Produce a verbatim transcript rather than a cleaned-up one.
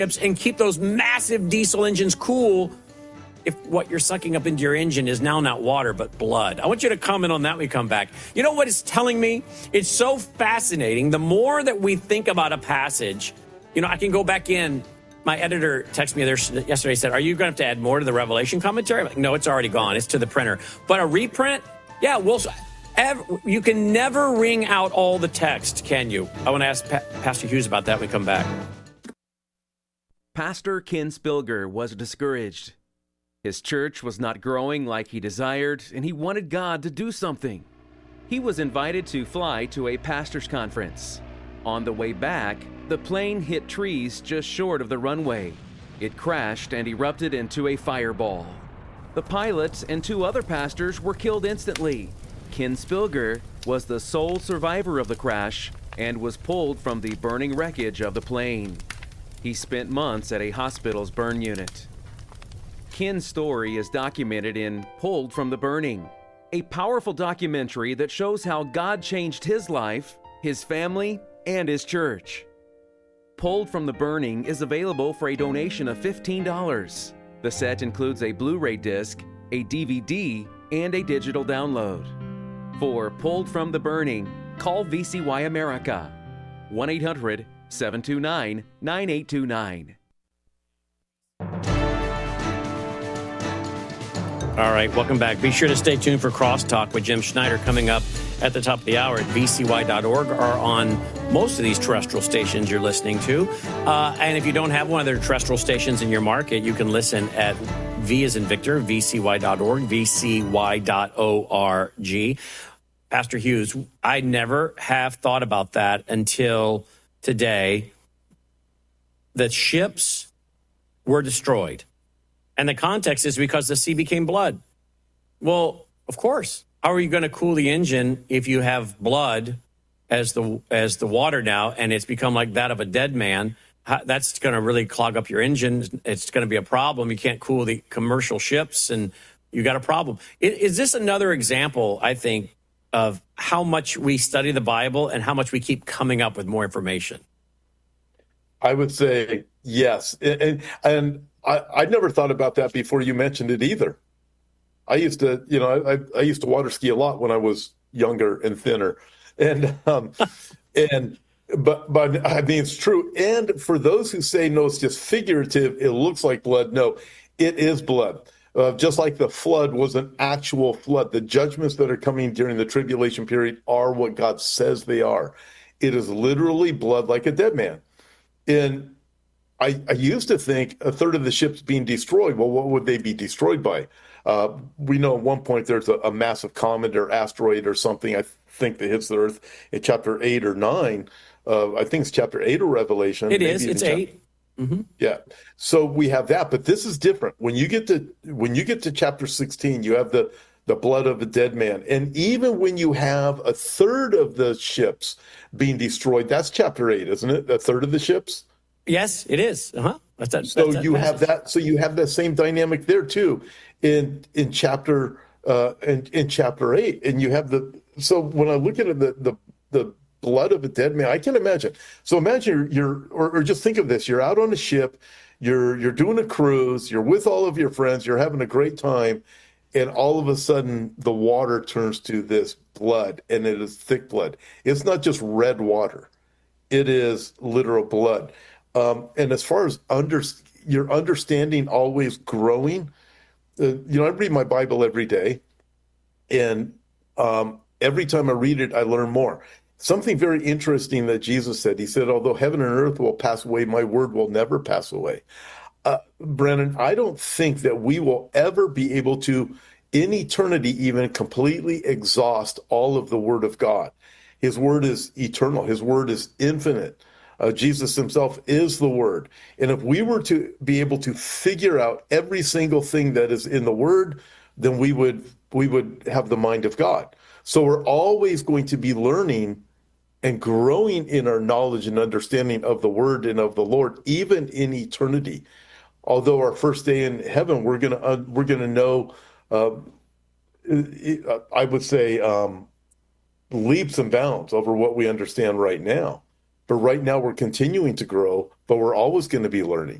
and keep those massive diesel engines cool if what you're sucking up into your engine is now not water but blood. I want you to comment on that when we come back. You know what it's telling me? It's so fascinating. The more that we think about a passage, you know, I can go back in. My editor texted me there yesterday, said, are you going to have to add more to the Revelation commentary? I'm like, no, it's already gone. It's to the printer. But a reprint, yeah, we'll... Ever, you can never wring out all the text, can you? I want to ask pa- Pastor Hughes about that when we come back. Pastor Ken Spilger was discouraged. His church was not growing like he desired, and he wanted God to do something. He was invited to fly to a pastor's conference. On the way back, the plane hit trees just short of the runway. It crashed and erupted into a fireball. The pilot and two other pastors were killed instantly. Ken Spilger was the sole survivor of the crash and was pulled from the burning wreckage of the plane. He spent months at a hospital's burn unit. Ken's story is documented in Pulled from the Burning, a powerful documentary that shows how God changed his life, his family, and his church. Pulled from the Burning is available for a donation of fifteen dollars. The set includes a Blu-ray disc, a D V D, and a digital download. For Pulled from the Burning, call V C Y America, one eight hundred, seven two nine, nine eight two nine. All right, welcome back. Be sure to stay tuned for Crosstalk with Jim Schneider coming up at the top of the hour at v c y dot org or on most of these terrestrial stations you're listening to. Uh, and if you don't have one of their terrestrial stations in your market, you can listen at V as in Victor, v c y dot org, v c y dot org. Pastor Hughes, I never have thought about that until today. The ships were destroyed. And the context is because the sea became blood. Well, of course. How are you going to cool the engine if you have blood as the as the water now, and it's become like that of a dead man? How, that's going to really clog up your engine. It's going to be a problem. You can't cool the commercial ships, and you got a problem. Is, is this another example, I think, of how much we study the Bible and how much we keep coming up with more information? I would say yes. And, and I, I'd never thought about that before you mentioned it either. I used to, you know, I, I used to water ski a lot when I was younger and thinner. And, um, and, but, but I mean, it's true. And for those who say, no, it's just figurative, it looks like blood. No, it is blood. Uh, just like the flood was an actual flood. The judgments that are coming during the tribulation period are what God says they are. It is literally blood like a dead man. And I, I used to think a third of the ships being destroyed. Well, what would they be destroyed by? Uh, we know at one point there's a, a massive comet or asteroid or something, I think, that hits the Earth in chapter eight or nine. Uh, I think it's chapter eight of Revelation. It is. It's eight. Mm-hmm. Yeah. So we have that, but this is different. When you get to when you get to chapter sixteen, you have the the blood of a dead man, and even when you have a third of the ships being destroyed, that's chapter eight, isn't it? A third of the ships. Yes, it is. Uh huh. That's that. So that's that you passage. have that. So you have that same dynamic there too, in in chapter uh, in in chapter eight, and you have the. So when I look at it, the the the blood of a dead man, I can imagine. So imagine you're, you're or, or just think of this: you're out on a ship, you're you're doing a cruise, you're with all of your friends, you're having a great time, and all of a sudden the water turns to this blood, and it is thick blood. It's not just red water; it is literal blood. Um, and as far as under, your understanding always growing, uh, you know, I read my Bible every day, and um, every time I read it, I learn more. Something very interesting that Jesus said, he said, although heaven and earth will pass away, my word will never pass away. Uh, Brennan, I don't think that we will ever be able to, in eternity, even completely exhaust all of the word of God. His word is eternal. His word is infinite. Uh, Jesus himself is the word. And if we were to be able to figure out every single thing that is in the word, then we would we would have the mind of God. So we're always going to be learning and growing in our knowledge and understanding of the word and of the Lord, even in eternity. Although our first day in heaven, we're gonna uh, we're gonna know, uh, I would say, um, leaps and bounds over what we understand right now. But right now we're continuing to grow, but we're always going to be learning.